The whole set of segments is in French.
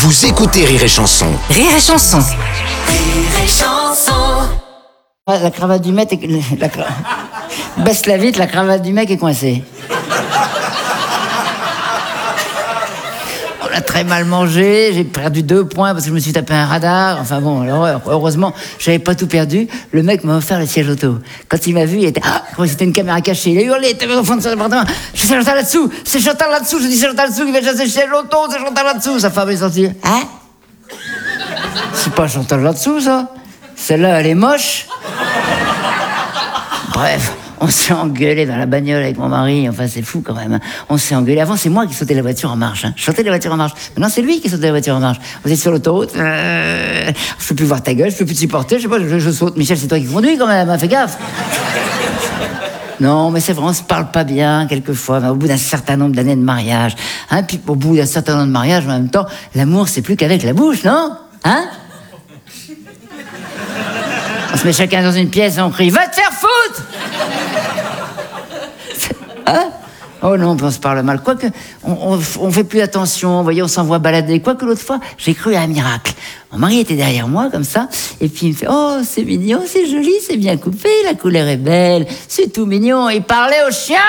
Vous écoutez Rire et Chanson. Rire et Chanson. Rire et Chanson. La cravate du mec baisse-la vite, la cravate du mec est coincée. On a très mal mangé, j'ai perdu 2 points parce que je me suis tapé un radar. Enfin bon, l'horreur. Heureusement, j'avais pas tout perdu. Le mec m'a offert le siège auto. Quand il m'a vu, il était comme si c'était une caméra cachée. Il a hurlé, il était au fond de son appartement. C'est Chantal là-dessous, c'est Chantal là-dessous. Je dis c'est Chantal là-dessous qui va chasser le siège auto, c'est Chantal là-dessous. Sa femme est sortie. Hein? C'est pas Chantal là-dessous, ça? Celle-là, elle est moche. Bref, on s'est engueulé dans la bagnole avec mon mari. Enfin, c'est fou quand même. On s'est engueulé. Avant, c'est moi qui sautais la voiture en marche. Je sautais la voiture en marche. Maintenant, c'est lui qui sautait la voiture en marche. Vous êtes sur l'autoroute. Je peux plus voir ta gueule, je peux plus te supporter. Je sais pas, je saute. Michel, c'est toi qui conduis quand même. Fais gaffe. Non, mais c'est vrai, on se parle pas bien quelquefois, mais au bout d'un certain nombre d'années de mariage. Hein, puis au bout d'un certain nombre de mariage, en même temps, l'amour, c'est plus qu'avec la bouche, non? Hein? On se met chacun dans une pièce et on crie « Va te faire foutre !» Hein? Oh non, on se parle mal. Quoique, on fait plus attention, vous voyez, on s'envoie balader. Quoique l'autre fois, j'ai cru à un miracle. Mon mari était derrière moi, comme ça, et puis il me fait « Oh, c'est mignon, c'est joli, c'est bien coupé, la couleur est belle, c'est tout mignon. » Il parlait au chien.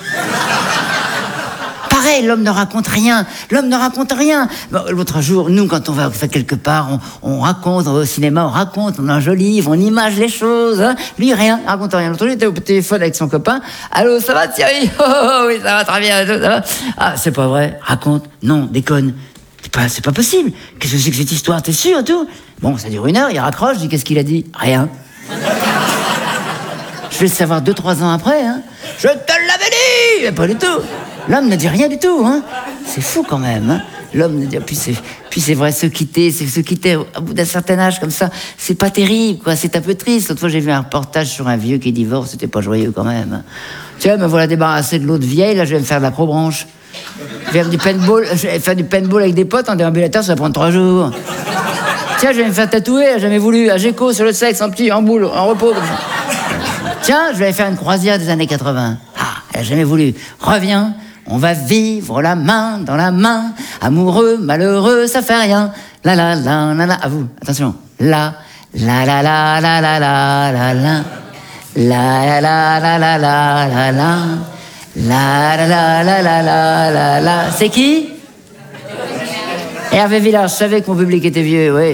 Pareil, l'homme ne raconte rien. L'homme ne raconte rien. Bon, l'autre jour, nous, quand on va quelque part, on raconte, on va au cinéma, on raconte, on enjolive, on image les choses. Hein. Lui, rien, il raconte rien. L'autre jour, il était au téléphone avec son copain. Allô, ça va Thierry? Oh, oui, ça va très bien, ça va. Ah, c'est pas vrai. Raconte. Non, déconne. C'est pas possible. Qu'est-ce que c'est que cette histoire? T'es sûr, tout? Bon, ça dure 1 heure, il raccroche, je dis qu'est-ce qu'il a dit? Rien. Je vais le savoir 2-3 ans après, hein. Je te l'avais dit! Pas du tout. L'homme ne dit rien du tout, hein. C'est fou quand même, hein. L'homme ne dit... Puis c'est vrai, se quitter au bout d'un certain âge comme ça, c'est pas terrible, quoi. C'est un peu triste. L'autre fois, j'ai vu un reportage sur un vieux qui divorce, c'était pas joyeux quand même. Tiens, me voilà débarrassé de l'autre vieille, là, je vais me faire de la probranche. Je vais faire du paintball avec des potes en déambulateur, ça va prendre 3 jours. Tiens, je vais me faire tatouer, j'ai jamais voulu, à Géco, sur le sexe, en boule, en repos, comme ça. Tiens, je vais aller faire une croisière des années 80. Ah, elle a jamais voulu. Reviens, on va vivre la main dans la main. Amoureux, malheureux, ça fait rien. La la la la la. À vous, attention. La la la la la la la la la. La la la la la la la. La la la la la la la la. C'est qui? Hervé Villard, je savais que mon public était vieux, oui.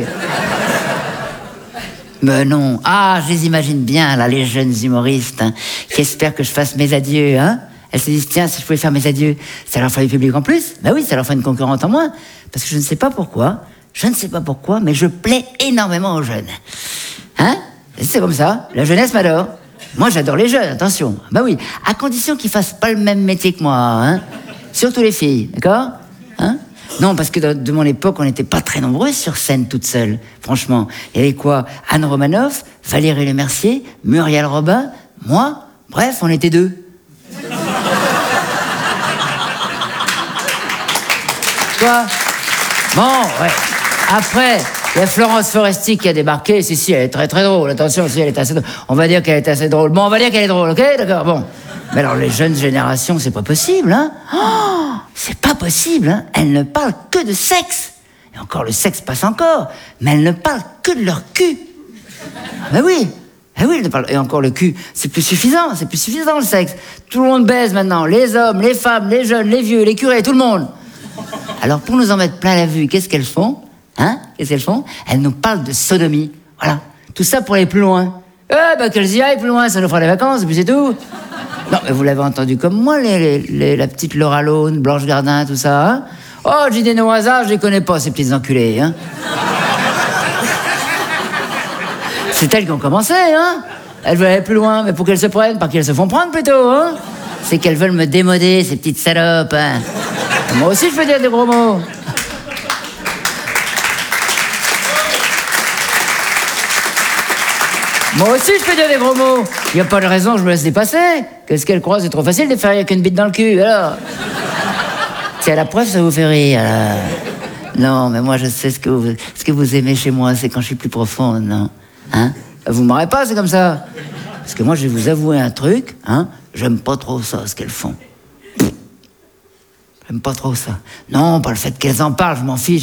Mais non. Ah, je les imagine bien, là, les jeunes humoristes, hein, qui espèrent que je fasse mes adieux, hein. Elles se disent, tiens, si je pouvais faire mes adieux, ça leur ferait du public en plus. Ben oui, ça leur ferait une concurrente en moins. Parce que je ne sais pas pourquoi, mais je plais énormément aux jeunes. Hein? C'est comme ça, la jeunesse m'adore. Moi, j'adore les jeunes, attention. Ben oui, à condition qu'ils fassent pas le même métier que moi, hein. Surtout les filles, d'accord? Hein? Non, parce que de mon époque, on n'était pas très nombreuses sur scène toutes seules. Franchement, il y avait quoi? Anne Romanoff, Valérie Lemercier, Muriel Robin, moi. Bref, on était 2. Quoi? Bon, ouais. Après, il y a Florence Foresti qui a débarqué. Si, elle est très très drôle. Attention, si elle est assez drôle. On va dire qu'elle est assez drôle. Bon, on va dire qu'elle est drôle, ok? D'accord, bon. Mais alors, les jeunes générations, c'est pas possible, hein? Oh, c'est pas possible, hein? Elles ne parlent que de sexe. Et encore, le sexe passe encore. Mais elles ne parlent que de leur cul. Ben oui. Eh oui, et encore le cul, c'est plus suffisant le sexe. Tout le monde baise maintenant, les hommes, les femmes, les jeunes, les vieux, les curés, tout le monde. Alors pour nous en mettre plein la vue, qu'est-ce qu'elles font? Hein? Qu'est-ce qu'elles font? Elles nous parlent de sodomie. Voilà. Tout ça pour aller plus loin. Qu'elles y aillent plus loin, ça nous fera des vacances, et puis c'est tout. Non, mais vous l'avez entendu comme moi, la petite Laura Lone, Blanche Gardin, tout ça, hein? Oh, j'ai des noms au hasard, je les connais pas, ces petites enculées, hein? C'est elles qui ont commencé, hein? Elles veulent aller plus loin, mais pour qu'elles se prennent, par qui elles se font prendre plutôt, hein? C'est qu'elles veulent me démoder, ces petites salopes, hein? Moi aussi, je peux dire des gros mots. Moi aussi, je peux dire des gros mots. Il n'y a pas de raison que je me laisse dépasser. Qu'est-ce qu'elles croient? C'est trop facile de faire avec une bite dans le cul, alors. C'est à la preuve, ça vous fait rire, alors. Non, mais moi, je sais ce que vous aimez chez moi, c'est quand je suis plus profonde, non? Hein? Vous m'aurez pas, c'est comme ça. Parce que moi, je vais vous avouer un truc, hein? J'aime pas trop ça, ce qu'elles font. J'aime pas trop ça. Non, pas le fait qu'elles en parlent, je m'en fiche.